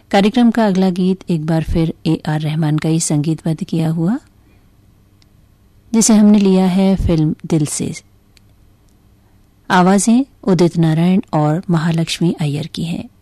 कार्यक्रम का अगला गीत एक बार फिर AR रहमान का ही संगीतबद्ध किया हुआ, जिसे हमने लिया है फिल्म दिल से। आवाजें उदित नारायण और महालक्ष्मी अय्यर की हैं।